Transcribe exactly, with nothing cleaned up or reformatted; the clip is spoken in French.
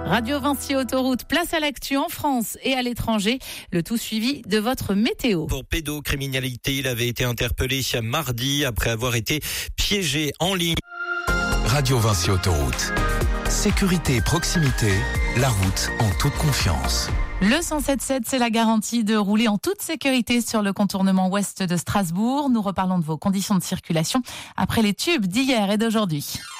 Radio Vinci Autoroute, place à l'actu en France et à l'étranger. Le tout suivi de votre météo. Pour pédocriminalité, il avait été interpellé mardi après avoir été piégé en ligne. Radio Vinci Autoroute. Sécurité et proximité, la route en toute confiance. Le cent sept sept, c'est la garantie de rouler en toute sécurité sur le contournement ouest de Strasbourg. Nous reparlons de vos conditions de circulation après les tubes d'hier et d'aujourd'hui.